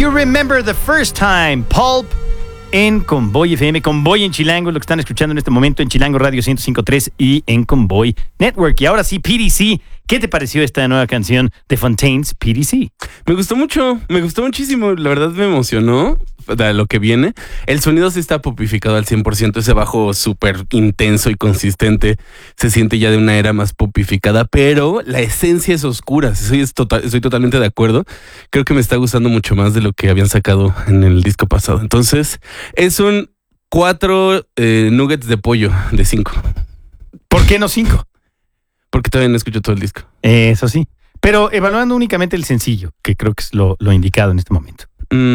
You Remember the First Time? Pulp en Convoy FM, Convoy en Chilango, lo que están escuchando en este momento en Chilango Radio 105.3 y en Convoy Network. Y ahora sí, PDC, ¿qué te pareció esta nueva canción de Fontaines, PDC? Me gustó mucho, me gustó muchísimo, la verdad me emocionó de lo que viene. El sonido sí está popificado al 100%, ese bajo súper intenso y consistente se siente ya de una era más popificada, pero la esencia es oscura, estoy totalmente de acuerdo. Creo que me está gustando mucho más de lo que habían sacado en el disco pasado. Entonces, es un 4 nuggets de pollo de 5. ¿Por qué no 5? Porque todavía no escucho todo el disco. Eso sí. Pero evaluando únicamente el sencillo, que creo que es lo indicado en este momento.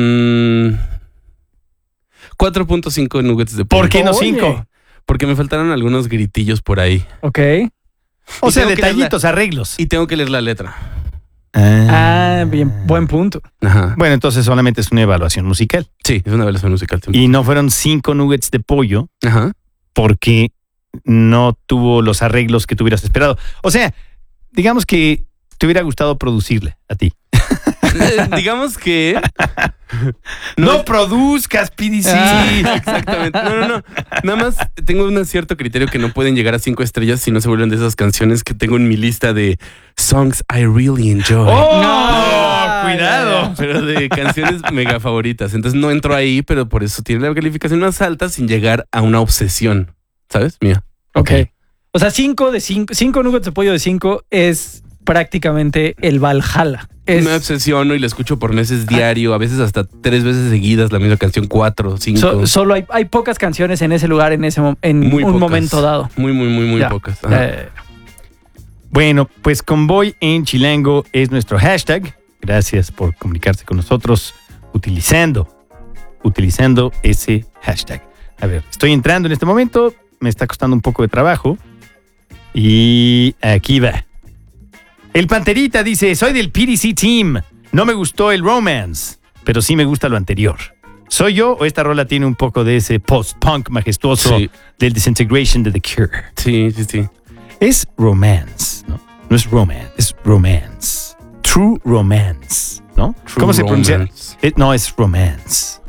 4.5 nuggets de pollo. ¿Por qué no 5? Porque me faltaron algunos gritillos por ahí. Ok. O sea, detallitos, arreglos. Y tengo que leer la letra. Bien, buen punto. Ajá. Bueno, entonces solamente es una evaluación musical. Sí, es una evaluación musical. Y no fueron 5 nuggets de pollo. Ajá. Porque no tuvo los arreglos que tú hubieras esperado. O sea, digamos que te hubiera gustado producirle a ti. Digamos que... No produzcas, PDC. Exactamente. No. Nada más tengo un cierto criterio que no pueden llegar a 5 estrellas si no se vuelven de esas canciones que tengo en mi lista de songs I really enjoy. Cuidado. Pero de canciones mega favoritas. Entonces no entro ahí, pero por eso tiene la calificación más alta sin llegar a una obsesión. ¿Sabes? Mía. Ok. O sea, 5 nuggets de pollo de 5 es prácticamente el Valhalla. Me obsesiono y la escucho por meses diario, a veces hasta 3 veces seguidas la misma canción, 4, 5. Solo hay pocas canciones en ese lugar en un momento dado. Muy pocas. Bueno, pues Convoy en Chilango es nuestro hashtag. Gracias por comunicarse con nosotros utilizando ese hashtag. A ver, estoy entrando en este momento, me está costando un poco de trabajo y aquí va. El Panterita dice, soy del PDC Team. No me gustó el Romance, pero sí me gusta lo anterior. ¿Soy yo o esta rola tiene un poco de ese post-punk majestuoso del Disintegration de The Cure? Sí. Es romance, ¿no? No es romance, es romance. True romance, ¿no? ¿Cómo se pronuncia? No, es romance.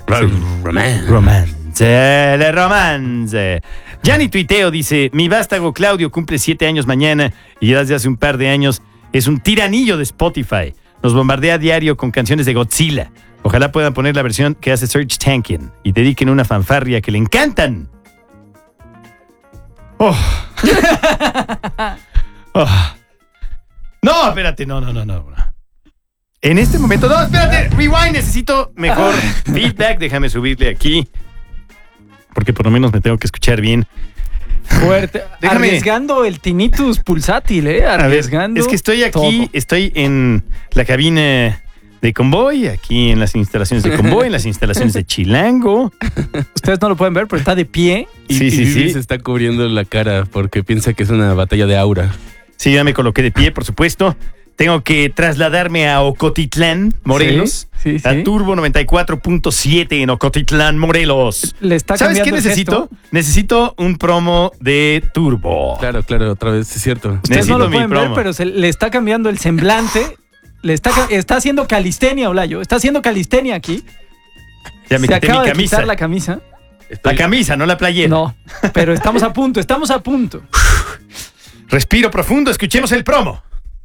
Romance. Gianni Tuiteo dice, mi vástago Claudio cumple 7 años mañana y desde hace un par de años es un tiranillo de Spotify. Nos bombardea a diario con canciones de Godzilla. Ojalá puedan poner la versión que hace Serj Tankian y dediquen una fanfarria que le encantan. No, espérate, no. En este momento, no, espérate, rewind, necesito mejor feedback. Déjame subirle aquí, porque por lo menos me tengo que escuchar bien. Fuerte. Arriesgando el tinnitus pulsátil, arriesgando. Es que estoy aquí, todo. Estoy en la cabina de Convoy, aquí en las instalaciones de Convoy, en las instalaciones de Chilango. Ustedes no lo pueden ver, pero está de pie. Sí. Se está cubriendo la cara porque piensa que es una batalla de aura. Sí, ya me coloqué de pie, por supuesto. Tengo que trasladarme a Ocotitlán, Morelos. Sí. A Turbo 94.7 en Ocotitlán, Morelos. ¿Sabes qué necesito? Necesito un promo de Turbo. Claro, otra vez, es cierto. Ustedes no lo pueden ver, pero le está cambiando el semblante. Está haciendo calistenia, Olayo. Está haciendo calistenia aquí. Ya me Se quité acaba mi de camisa. quitar la camisa. La camisa, no la playera. No, pero estamos a punto. Respiro profundo, escuchemos el promo.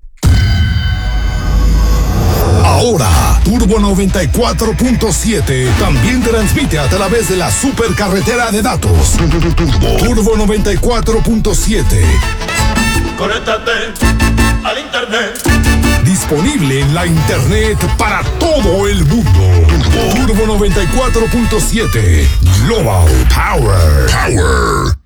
Ahora, Turbo 94.7 también transmite a través de la supercarretera de datos. Turbo 94.7. Conéctate al internet. Disponible en la internet para todo el mundo. Turbo 94.7. Global Power.